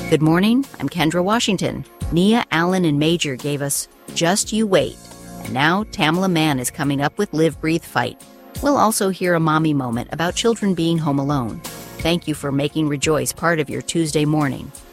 Good morning, I'm Kendra Washington. Nia, Allen, and Major gave us Just You Wait. And now Tamala Mann is coming up with Live, Breathe, Fight. We'll also hear a mommy moment about children being home alone. Thank you for making Rejoice part of your Tuesday morning.